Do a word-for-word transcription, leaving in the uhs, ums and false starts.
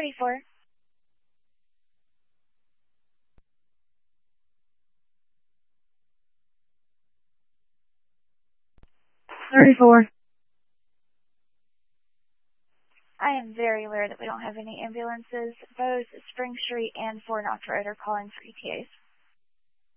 thirty-four. thirty-four. I am very aware that we don't have any ambulances. Both Spring Street and Fort Knox Road are calling for E T As.